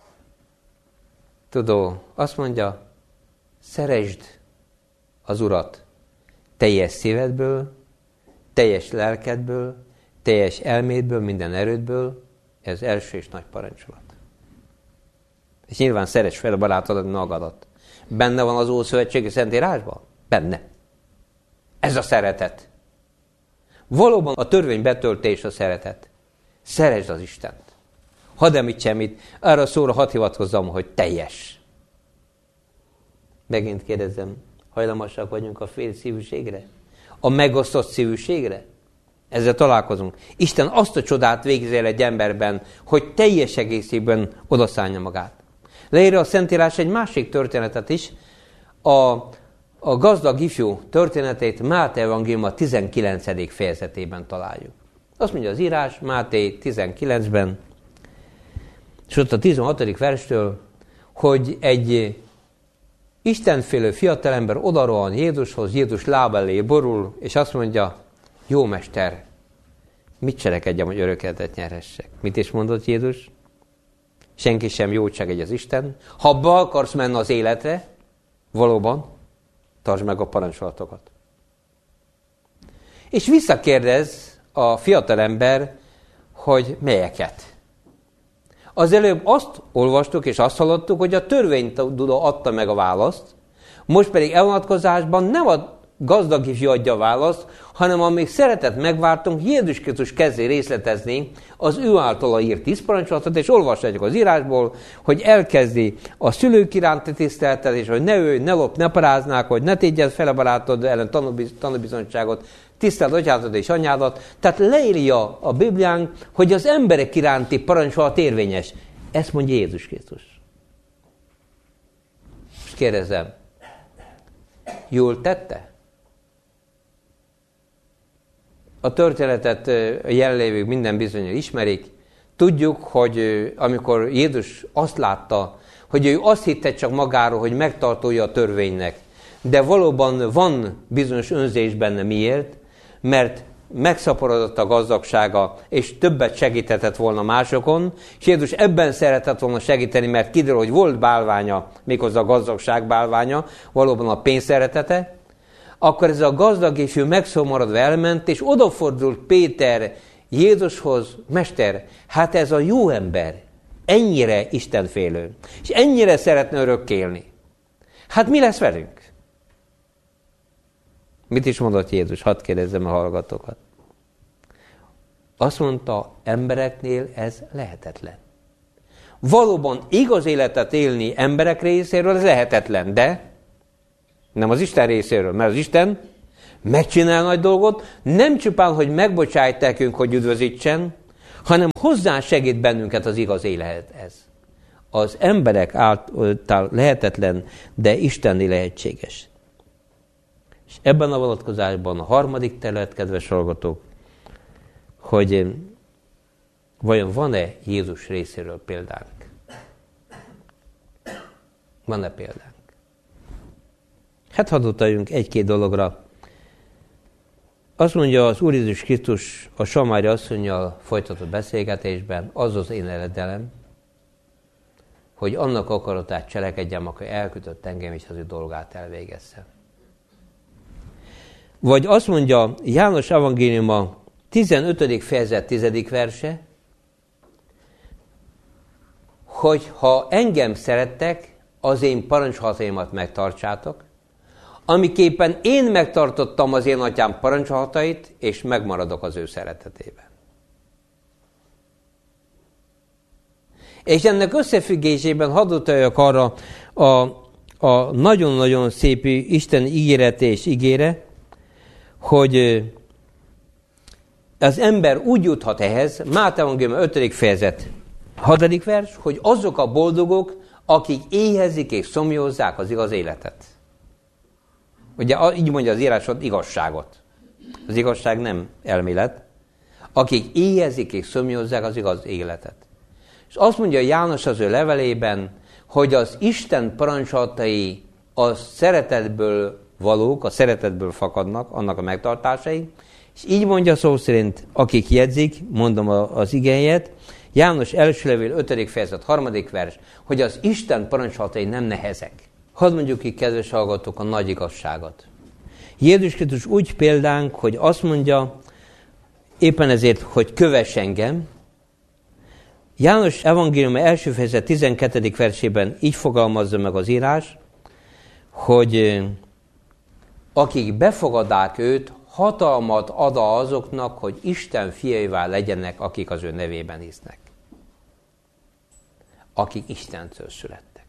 tudó azt mondja, szeresd az Urat teljes szívedből, teljes lelkedből, teljes elmédből, minden erődből. Ez első és nagy parancsolat. És nyilván szeress fel a barátodat, magadat. Benne van az Ószövetségi Szentírásban? Benne. Ez a szeretet. Valóban a törvény betöltés a szeretet. Szeresd az Istent. Hadd említsem itt, arra a szóra hadd hivatkozzam, hogy teljes. Megint kérdezem, hajlamosak vagyunk a félszívűségre? A megosztott szívűségre? Ezzel találkozunk. Isten azt a csodát végzi el egy emberben, hogy teljes egészében odaszállja magát. Leírja a Szentírás egy másik történetet is, a gazdag ifjú történetét Máté evangélium a 19. fejezetében találjuk. Azt mondja az írás Máté 19-ben, és ott a 16. verstől, hogy egy istenfélő fiatalember odarohan Jézushoz, Jézus lába elé borul, és azt mondja, jó mester, mit cselekedjem, hogy örök életet nyerhessek? Mit is mondott Jézus? Senki sem jó, csak egy az Isten. Ha be akarsz menni az életre, valóban, tartsd meg a parancsolatokat. És visszakérdez a fiatalember, hogy melyeket. Az előbb azt olvastuk és azt hallottuk, hogy a törvénytudó adta meg a választ, most pedig elvonatkozásban nem a gazdag ifjú adja a választ, hanem amíg szeretet megvártunk, Jézus Krisztus kezdi részletezni az ő általa írt 10 parancsolatot, és olvashatjuk az írásból, hogy elkezdi a szülők iránti tiszteletet, és hogy ne ölj, ne lopj, ne paráznák, hogy ne tégyed fel a barátod ellen tanúbizonyságot, tiszteld atyádat és anyádat. Tehát leírja a Bibliánk, hogy az emberek iránti parancsolat érvényes. Ezt mondja Jézus Krisztus. Most kérdezem, jól tette? A történetet a jelenlévők minden bizonnyal ismerik. Tudjuk, hogy amikor Jézus azt látta, hogy ő azt hitte csak magáról, hogy megtartója a törvénynek, de valóban van bizonyos önzés benne. Miért? Mert megszaporodott a gazdagsága, és többet segíthetett volna másokon, és Jézus ebben szeretett volna segíteni, mert kiderül, hogy volt bálványa, méghozzá a gazdagság bálványa, valóban a pénz szeretete, akkor ez a gazdag ifjú megszomorodva elment, és odafordult Péter Jézushoz, Mester, hát ez a jó ember, ennyire istenfélő, és ennyire szeretne örökké élni. Hát mi lesz velünk? Mit is mondott Jézus? Hadd kérdezzem a hallgatókat. Azt mondta, embereknél ez lehetetlen. valóban igaz életet élni emberek részéről, ez lehetetlen, de nem az Isten részéről, mert az Isten megcsinál nagy dolgot, nem csupán, hogy megbocsájt nekünk, hogy üdvözítsen, hanem hozzá segít bennünket az igaz élethez. Az emberek által lehetetlen, de Istenni lehetséges. És ebben a vonatkozásban a harmadik terület, kedves hallgatók, hogy vajon van-e Jézus részéről példánk? Van-e példánk? Hát hadd utaljunk egy-két dologra. Azt mondja az Úr Jézus Krisztus a Samária asszonnyal folytatott beszélgetésben, az az én eredelem, hogy annak akaratát cselekedjem, aki elküldött engem, és az ő dolgát elvégezze. Vagy azt mondja János evangéliuma 15. fejezet 10. verse, hogy ha engem szerettek, az én parancsolataimat megtartsátok, amiképpen én megtartottam az én atyám parancsolatait, és megmaradok az ő szeretetében. És ennek összefüggésében hadd utaljak arra a nagyon-nagyon szép Isten ígérete és ígére, hogy az ember úgy juthat ehhez, Máté evangélium 5. fejezet 6. vers, hogy azok a boldogok, akik éhezik és szomjózzák az igaz életet. Ugye így mondja az írásod, igazságot. Az igazság nem elmélet. Akik éhezik és szomjózzák az igaz életet. És azt mondja János az ő levelében, hogy az Isten parancsolatai a szeretetből valók, a szeretetből fakadnak, annak a megtartásai, és így mondja szó szerint, akik jegyzik, mondom az igényt, János első levél 5. fejezet 3. vers, hogy az Isten parancsolatai nem nehezek. Hadd mondjuk ki, kedves hallgatók, a nagy igazságot. Jézus Krisztus úgy példánk, hogy azt mondja, éppen ezért, hogy kövess engem. János evangélium első fejezet 12. versében így fogalmazza meg az írás, hogy akik befogadák őt, hatalmat ad azoknak, hogy Isten fiaivá legyenek, akik az ő nevében hisznek. Akik Istentől születtek.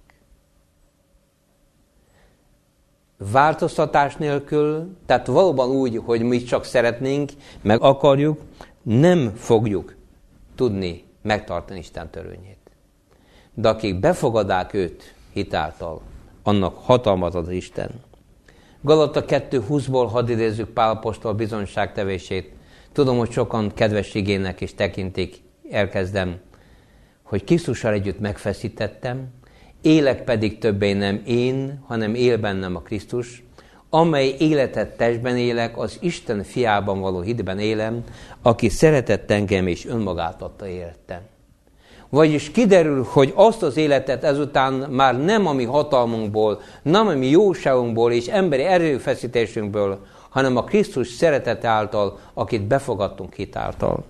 Változtatás nélkül, tehát valóban úgy, hogy mi csak szeretnénk, meg akarjuk, nem fogjuk tudni megtartani Isten törvényét. De akik befogadák őt hitáltal, annak hatalmat ad Isten. Galata 2.20-ból hadd idézzük Pál apostol bizonyságtevését. Tudom, hogy sokan kedvességének is tekintik, elkezdem, hogy Krisztussal együtt megfeszítettem, élek pedig többé nem én, hanem él bennem a Krisztus, amely életet testben élek, az Isten fiában való hitben élem, aki szeretett engem és önmagát adta értem. Vagyis kiderül, hogy azt az életet ezután már nem a mi hatalmunkból, nem a mi jóságunkból és emberi erőfeszítésünkből, hanem a Krisztus szeretete által, akit befogadtunk hitáltal.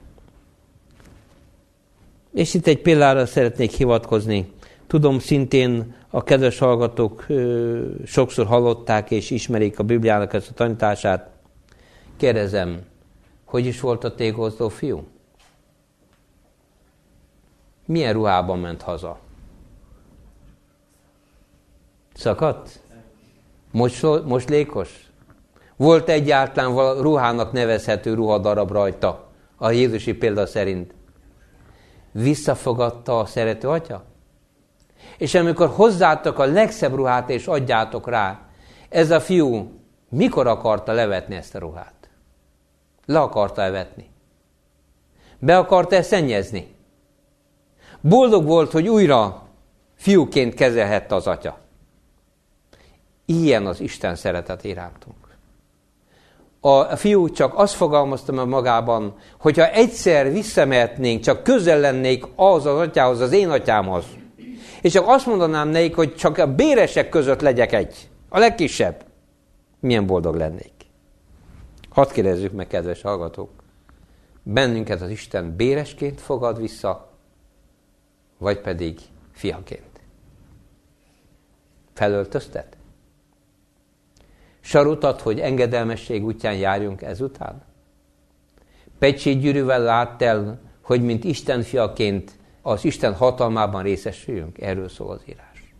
És itt egy példára szeretnék hivatkozni. Tudom, szintén a kedves hallgatók sokszor hallották és ismerik a Bibliának ezt a tanítását. Kérdezem, hogy is volt a tégozdó fiú? Milyen ruhában ment haza? Szakadt? Moslékos? Volt egyáltalán ruhának nevezhető ruhadarab rajta, a jézusi példa szerint? Visszafogadta a szerető atya? És amikor hozzátok a legszebb ruhát és adjátok rá, ez a fiú mikor akarta levetni ezt a ruhát? Le akarta vetni? Be akarta szennyezni? Boldog volt, hogy újra fiúként kezelhette az atya. Ilyen az Isten szeretet irántunk. A fiú csak azt fogalmazta meg magában, hogyha egyszer visszamehetnénk, csak közel lennék az atyához, az én atyámhoz, és csak azt mondanám nekik, hogy csak a béresek között legyek egy, a legkisebb, milyen boldog lennék. Hadd kérdezzük meg, kedves hallgatók, bennünket az Isten béresként fogad vissza, vagy pedig fiaként? Felöltöztet? Sarutat, hogy engedelmesség útján járjunk ezután? Pecsétgyűrűvel látt el, hogy mint Isten fiaként az Isten hatalmában részesüljünk. Erről szól az írás.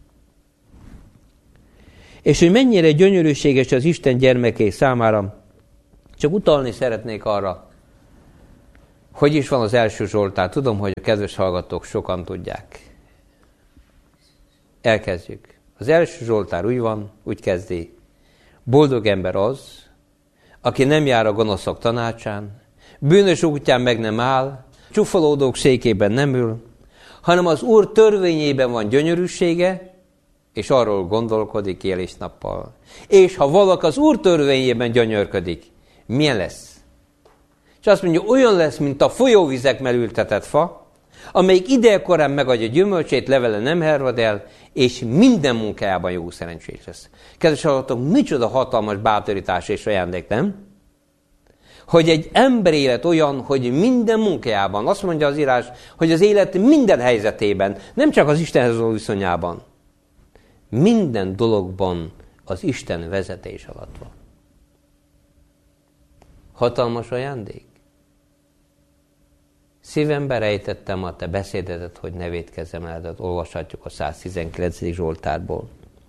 És hogy mennyire gyönyörűséges az Isten gyermekei számára, csak utalni szeretnék arra, hogy is van az első Zsoltár. Tudom, hogy a kedves hallgatók sokan tudják. Elkezdjük. Az első Zsoltár úgy kezdi. Boldog ember az, aki nem jár a gonoszok tanácsán, bűnös útján meg nem áll, csúfolódók székében nem ül, hanem az Úr törvényében van gyönyörűsége, és arról gondolkodik éjjel és nappal. És ha valaki az Úr törvényében gyönyörködik, milyen lesz? És azt mondja, olyan lesz, mint a folyóvizek ültetett fa, amelyik idejekorán megadja gyümölcsét, levele nem hervad el, és minden munkájában jó szerencsés lesz. Kedves hallgatók, micsoda hatalmas bátorítás és ajándék, nem? Hogy egy ember élet olyan, hogy minden munkájában, azt mondja az írás, hogy az élet minden helyzetében, nem csak az Istenhez való viszonyában, minden dologban az Isten vezetés alatt van. Hatalmas ajándék. Szívembe rejtettem a te beszédedet, hogy ne vétkezzem el, olvashatjuk a 119. Zsoltárból.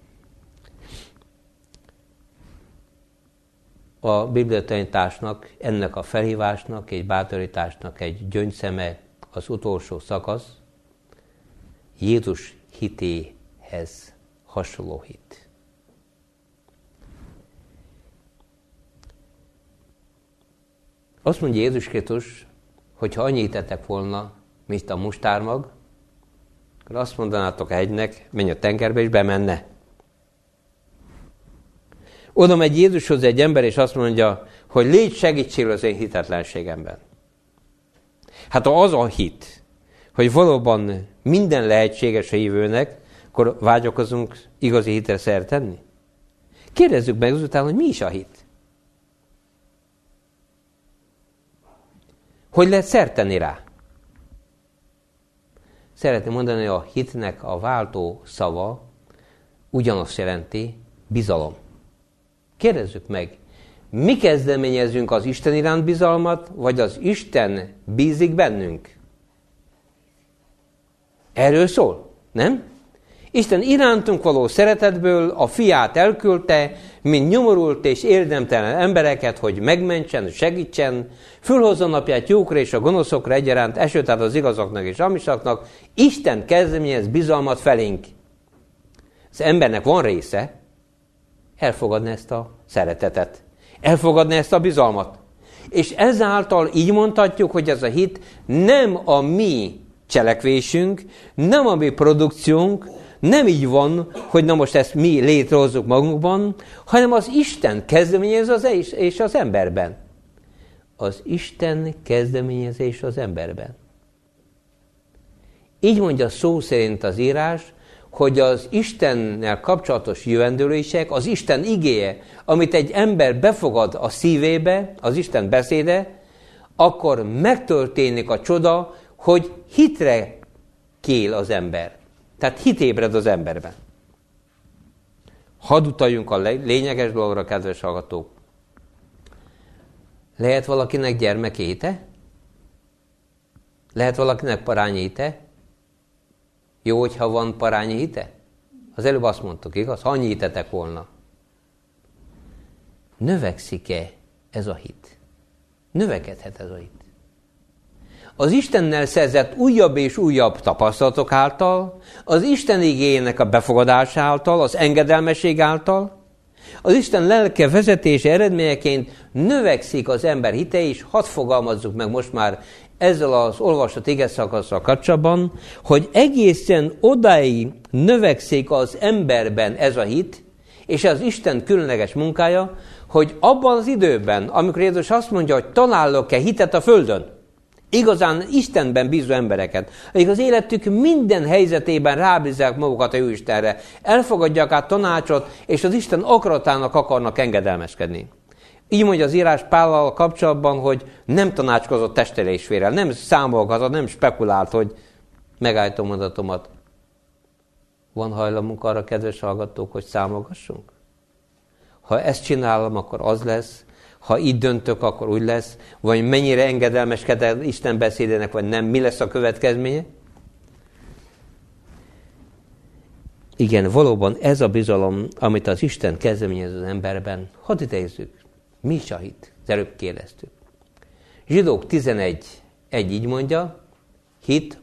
A bibliatanításnak, ennek a felhívásnak és bátorításnak egy gyöngyszeme az utolsó szakasz, Jézus hitéhez hasonló hit. Azt mondja Jézus Krisztus, hogyha annyit tettek volna, mint a mustármag, akkor azt mondanátok a hegynek, menj a tengerbe, és bemenne. Oda megy Jézushoz egy ember, és azt mondja, hogy légy segítségül az én hitetlenségemben. Hát ha az a hit, hogy valóban minden lehetséges a hívőnek, akkor vágyakozunk igazi hitre szert tenni? Kérdezzük meg azután, hogy mi is a hit. Hogy lehet szert tenni rá? Szeretném mondani, hogy a hitnek a váltó szava ugyanazt jelenti, bizalom. Kérdezzük meg, mi kezdeményezünk az Isten iránt bizalmat, vagy az Isten bízik bennünk? Erről szól, nem? Isten irántunk való szeretetből a fiát elküldte, mint nyomorult és érdemtelen embereket, hogy megmentsen, segítsen, fölhozza napját jókra és a gonoszokra egyaránt, esőt ad az igazaknak és hamisaknak. Isten kezdeményez bizalmat felénk. Az embernek van része, elfogadni ezt a szeretetet, elfogadni ezt a bizalmat. És ezáltal így mondhatjuk, hogy ez a hit nem a mi cselekvésünk, nem a mi produkciónk, nem így van, hogy na most ezt mi létrehozzuk magunkban, hanem az Isten kezdeményezés és az emberben. Az Isten kezdeményezés az emberben. Így mondja szó szerint az írás, hogy az Istennel kapcsolatos jövendőlések, az Isten igéje, amit egy ember befogad a szívébe, az Isten beszéde, akkor megtörténik a csoda, hogy hitre kél az ember. Tehát hit ébred az emberben. Hadd utaljunk a lényeges dologra, kedves hallgatók. Lehet valakinek gyermekéte? Lehet valakinek parányi hite? Jó, hogyha van parányi hite? Az előbb azt mondtuk, igaz? Ha annyi hitetek volna. Növekszik-e ez a hit? Növekedhet ez a hit. Az Istennel szerzett újabb és újabb tapasztalatok által, az Isten igéjének a befogadása által, az engedelmesség által, az Isten lelke vezetése eredményeként növekszik az ember hite, és hadd fogalmazzuk meg most már ezzel az olvasott igeszakasszal kapcsolatban, hogy egészen odáig növekszik az emberben ez a hit, és az Isten különleges munkája, hogy abban az időben, amikor Jézus azt mondja, hogy találok-e hitet a földön, igazán Istenben bízó embereket, akik az életük minden helyzetében rábízzák magukat a Jóistenre, elfogadják át tanácsot, és az Isten akaratának akarnak engedelmeskedni. Így mondja az írás Pállal kapcsolatban, hogy nem tanácskozott testelésférrel, nem számolgatott, nem spekulált, hogy megállítom mondatomat. Van hajlamunk arra, kedves hallgatók, hogy számolgassunk? Ha ezt csinálom, akkor az lesz. Ha így döntök, akkor úgy lesz. Vagy mennyire engedelmeskedett Isten beszédének, vagy nem. Mi lesz a következménye? Igen, valóban ez a bizalom, amit az Isten kezdeményez az emberben. Hadd idézzük. Mi is a hit? Az előbb kérdeztük. Zsidók 11.1 így mondja, hit